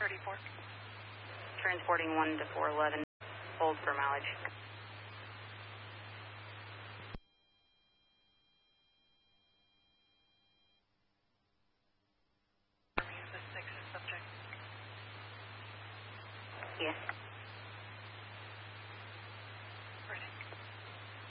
34. Transporting 1 to 411. Hold for mileage. Is the 6 subject? Yes.